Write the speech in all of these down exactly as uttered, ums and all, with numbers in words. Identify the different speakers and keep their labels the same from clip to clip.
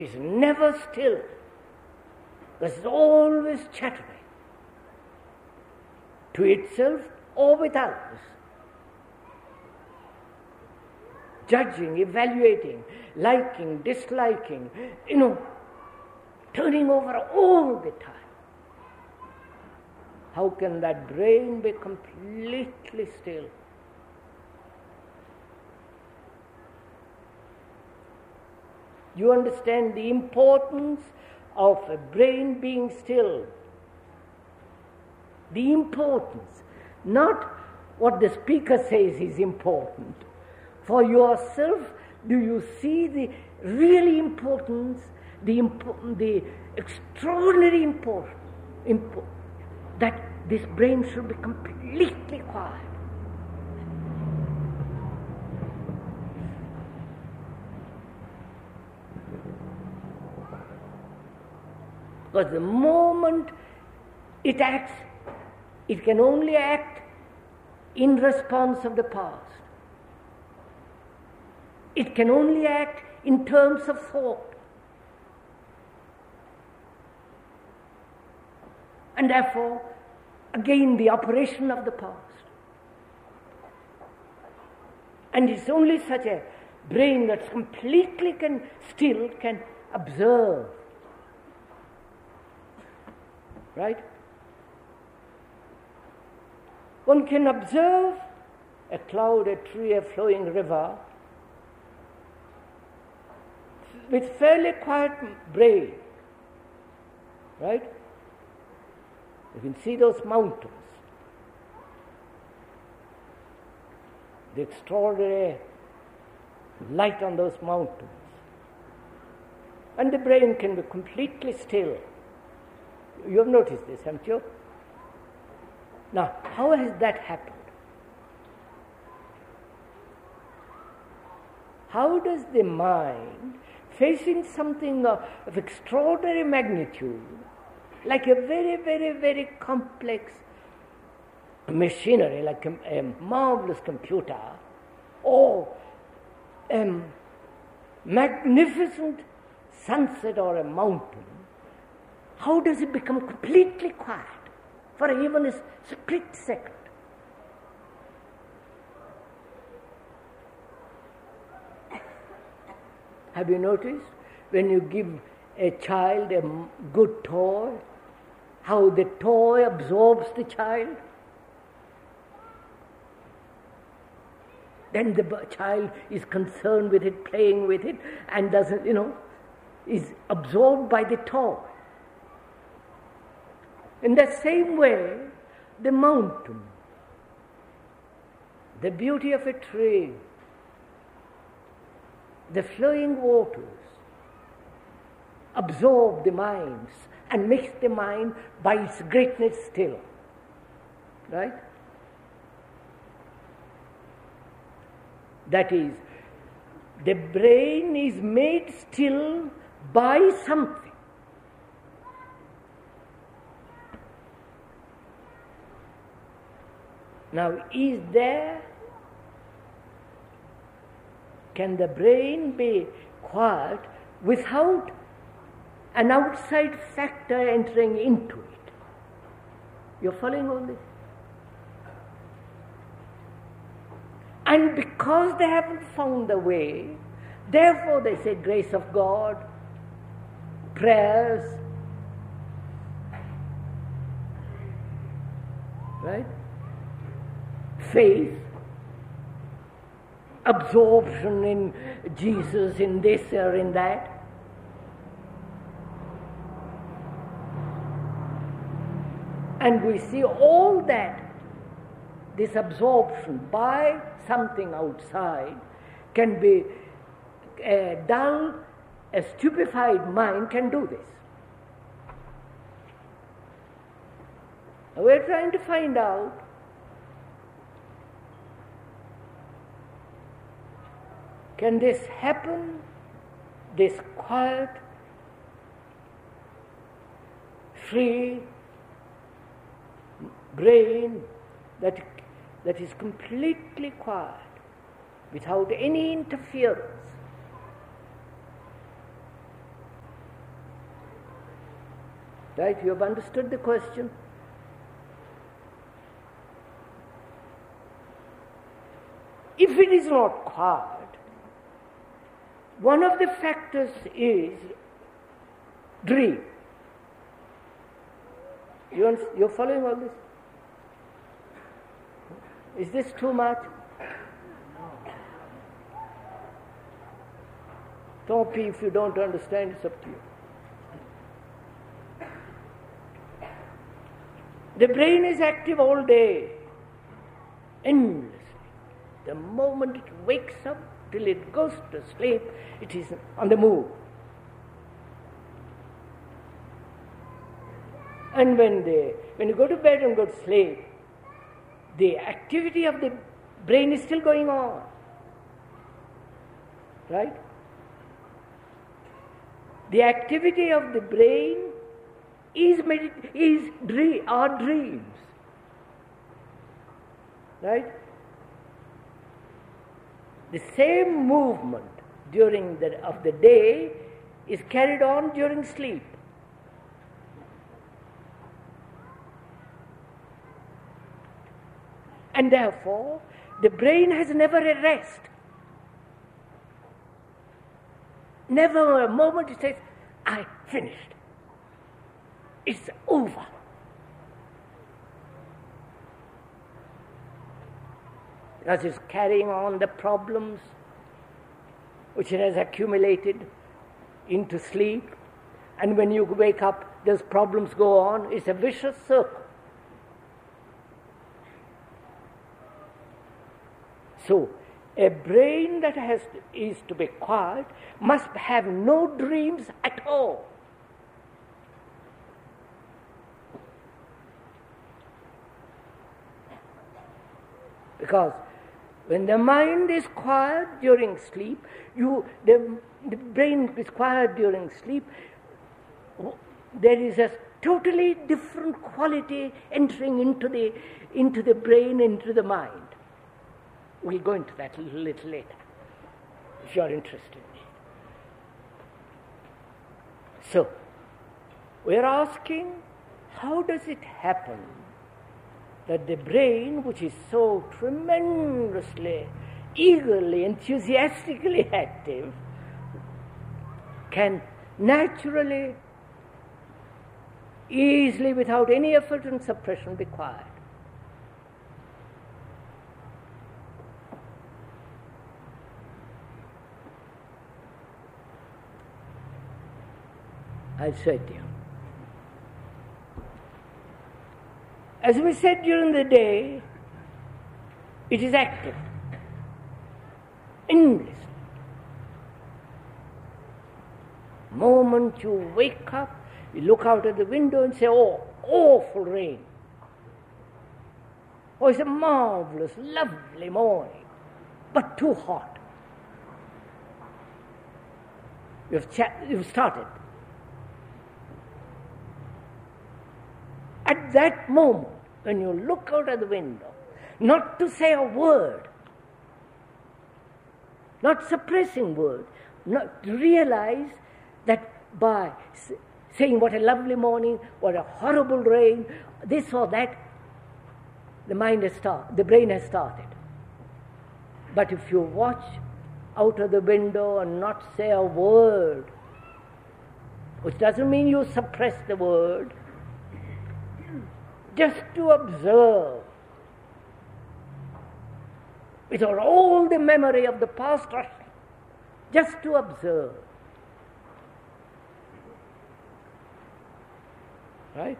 Speaker 1: is never still. There's always chattering to itself or with others, judging, evaluating, liking, disliking, you know, turning over all the time. How can that brain be completely still? You understand the importance of a brain being still. The importance, not what the speaker says is important. For yourself, do you see the really importance, the, impo- the extraordinary importance, impo- that this brain should be completely quiet? Because the moment it acts, it can only act in response of the past. It can only act in terms of thought. And therefore, again, the operation of the past. And it's only such a brain that completely can, still can observe. Right? One can observe a cloud, a tree, a flowing river with fairly quiet brain. Right? You can see those mountains, the extraordinary light on those mountains. And the brain can be completely still. You have noticed this, haven't you? Now, how has that happened? How does the mind, facing something of, of extraordinary magnitude, like a very, very, very complex machinery, like a, a marvelous computer, or a magnificent sunset or a mountain, how does it become completely quiet for even a split second? Have you noticed when you give a child a good toy, how the toy absorbs the child? Then the child is concerned with it, playing with it, and doesn't, you know, is absorbed by the toy. In the same way, the mountain, the beauty of a tree, the flowing waters absorb the minds and makes the mind by its greatness still. Right? That is, the brain is made still by something. Now, is there, can the brain be quiet without an outside factor entering into it? You're following all this? And because they haven't found the way, therefore they say grace of God, prayers, right? Faith, absorption in Jesus, in this or in that. And we see all that, this absorption by something outside, can be a dull, a stupefied mind can do this. We're trying to find out can this happen, this quiet, free brain that, that is completely quiet, without any interference, Right? You have understood the question? If it is not quiet, one of the factors is dream. You you're following all this? Is this too much? Don't be, if you don't understand, it's up to you. The brain is active all day, endlessly. The moment it wakes up till it goes to sleep, it is on the move. And when they, when you go to bed and go to sleep, the activity of the brain is still going on. Right? The activity of the brain is medit- is dream, our dreams. Right? The same movement during the of the day is carried on during sleep. And therefore, the brain has never a rest. Never a moment it says, I finished. It's over. Because it's carrying on the problems which it has accumulated into sleep. And when you wake up, those problems go on. It's a vicious circle. So, a brain that has to, is to be quiet must have no dreams at all. Because when the mind is quiet during sleep, you the, the brain is quiet during sleep, there is a totally different quality entering into the into the brain, into the mind. We'll go into that a little, little later, if you're interested in it. So, we're asking, how does it happen that the brain, which is so tremendously, eagerly, enthusiastically active, can naturally, easily, without any effort and suppression, be quiet? I said to you. As we said during the day, it is active, endlessly. Moment you wake up, you look out of the window and say, oh, awful rain. Oh, it's a marvelous, lovely morning, but too hot. You've, cha- you've started. At that moment, when you look out of the window, not to say a word, not suppressing words, not to realize that by saying what a lovely morning, what a horrible rain, this or that, the mind has started, the brain has started. But if you watch out of the window and not say a word, which doesn't mean you suppress the word, just to observe, without all the memory of the past, just to observe. Right?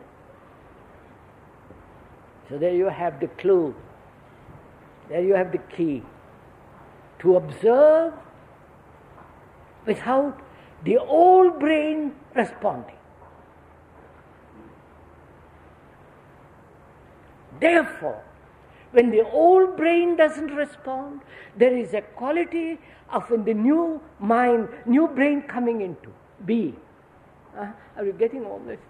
Speaker 1: So there you have the clue. There you have the key. To observe without the old brain responding. Therefore, when the old brain doesn't respond, there is a quality of in the new mind, new brain coming into being. Uh, are you getting all this?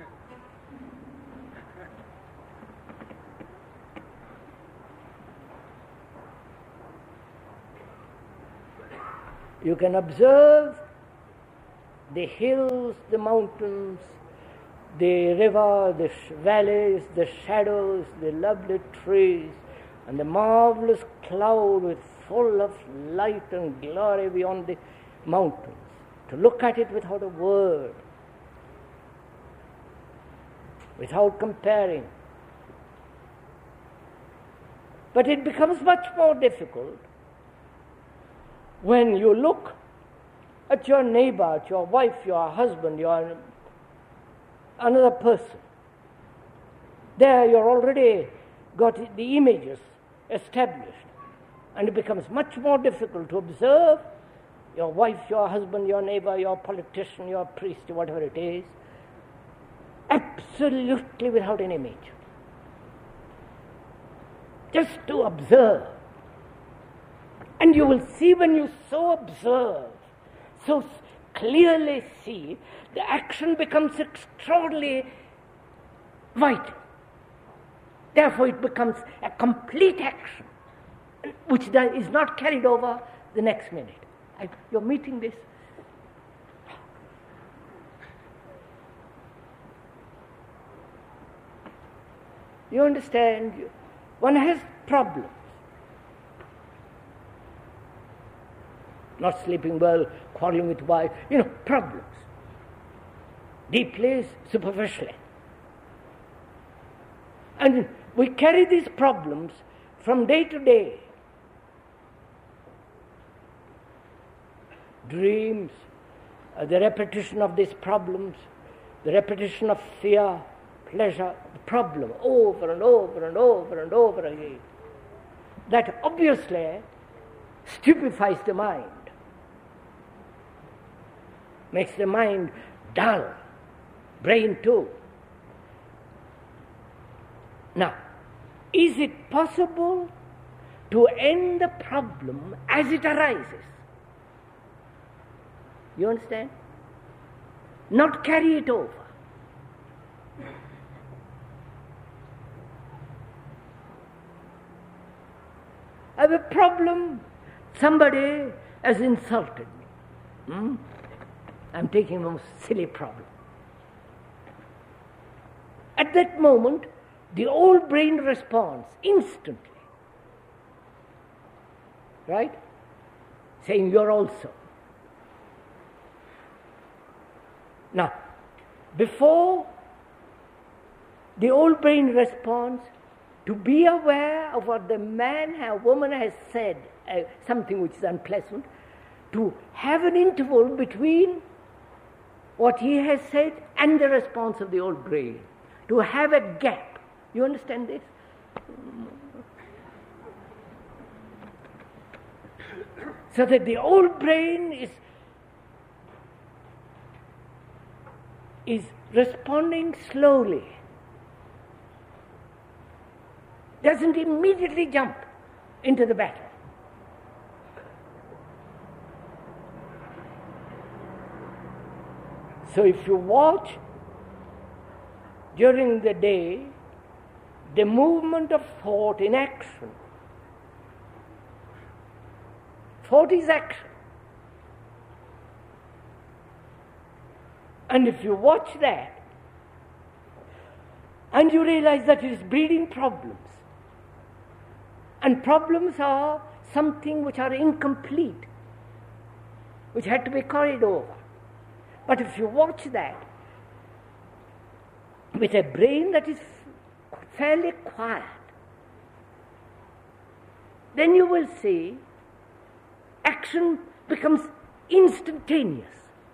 Speaker 1: You can observe the hills, the mountains, the river, the sh- valleys, the shadows, the lovely trees, and the marvelous cloud with full of light and glory beyond the mountains. To look at it without a word, without comparing. But it becomes much more difficult when you look at your neighbor, at your wife, your husband, your another person. There you're already got the images established, and it becomes much more difficult to observe your wife, your husband, your neighbor, your politician, your priest, whatever it is, absolutely without an image. Just to observe. And you will see, when you so observe, so clearly see, the action becomes extraordinarily vital. Therefore it becomes a complete action, which is not carried over the next minute. I, you're meeting this? You understand? One has problems. Not sleeping well, quarreling with wife, you know, problems. Deeply, superficially. And we carry these problems from day to day. Dreams, uh, the repetition of these problems, the repetition of fear, pleasure, the problem over and over and over and over again. That obviously stupefies the mind, makes the mind dull, brain too. Now, is it possible to end the problem as it arises? You understand? Not carry it over. I have a problem, somebody has insulted me. Hmm? I'm taking a silly problem. At that moment, the old brain responds instantly. Right? Saying, you're also. Now, before the old brain responds, to be aware of what the man or woman has said, uh, something which is unpleasant, to have an interval between what he has said and the response of the old brain, to have a gap. You understand this? So that the old brain is is responding slowly, doesn't immediately jump into the battle. So if you watch during the day the movement of thought in action, thought is action. And if you watch that, and you realize that it is breeding problems, and problems are something which are incomplete, which had to be carried over. But if you watch that with a brain that is fairly quiet, then you will see action becomes instantaneous.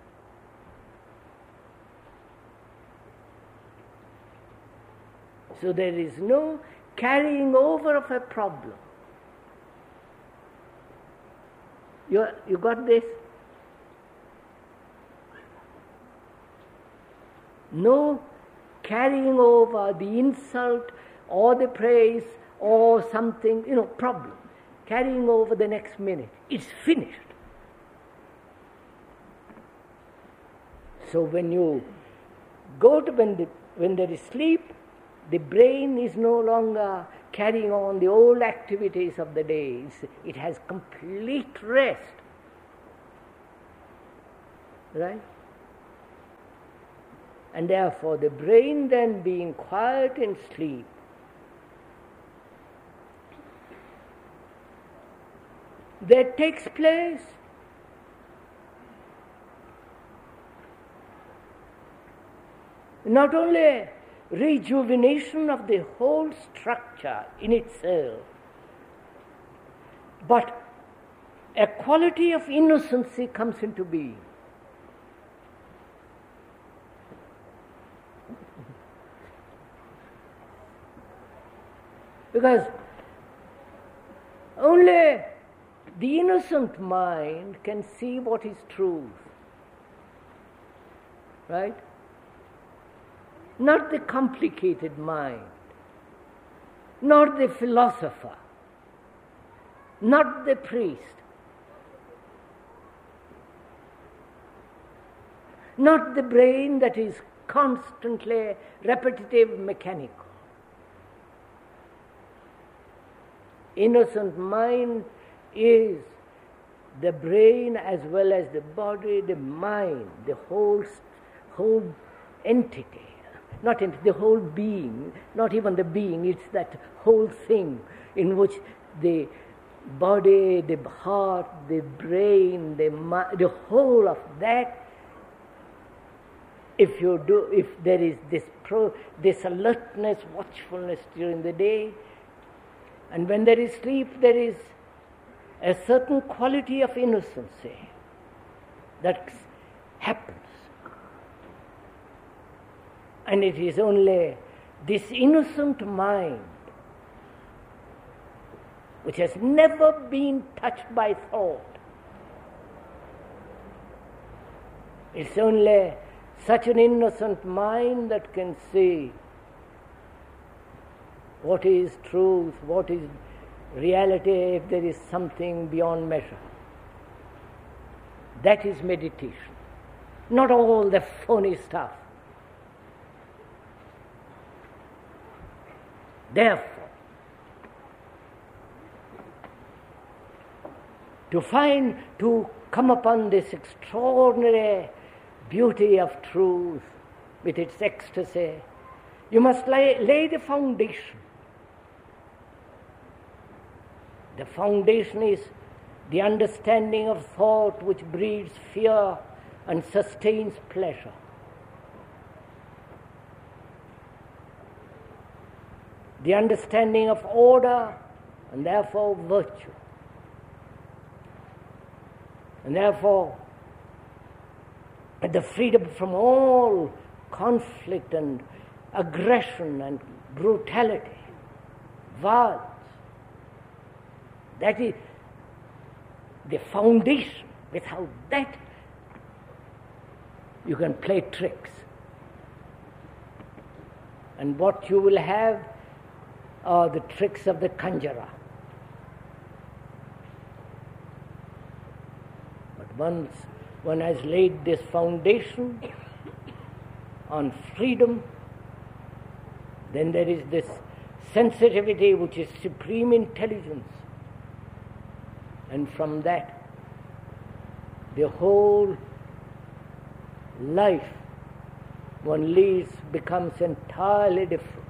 Speaker 1: So there is no carrying over of a problem. You, you got this? No carrying over the insult or the praise or something, you know, problem. Carrying over the next minute. It's finished. So when you go to, when, the, when there is sleep, the brain is no longer carrying on the old activities of the day. It has complete rest. Right? And therefore the brain then being quiet in sleep, there takes place not only rejuvenation of the whole structure in itself, but a quality of innocency comes into being. Because only the innocent mind can see what is truth, right? Not the complicated mind, not the philosopher, not the priest, not the brain that is constantly repetitive, mechanical. Innocent mind is the brain as well as the body, the mind, the whole, whole entity. Not entity, the whole being, not even the being, it's that whole thing in which the body, the heart, the brain, the mind, the whole of that, if you do, if there is this pro, this alertness, watchfulness during the day, and when there is sleep, there is a certain quality of innocency that happens. And it is only this innocent mind, which has never been touched by thought, it's only such an innocent mind that can see what is truth, what is reality, if there is something beyond measure. That is meditation, not all the phony stuff. Therefore, to find, to come upon this extraordinary beauty of truth with its ecstasy, you must lay, lay the foundation. The foundation is the understanding of thought which breeds fear and sustains pleasure. The understanding of order and therefore virtue. And therefore the freedom from all conflict and aggression and brutality, violence. That is the foundation. Without that, you can play tricks. And what you will have are the tricks of the conjurer. But once one has laid this foundation on freedom, then there is this sensitivity which is supreme intelligence. And from that, the whole life one leads becomes entirely different.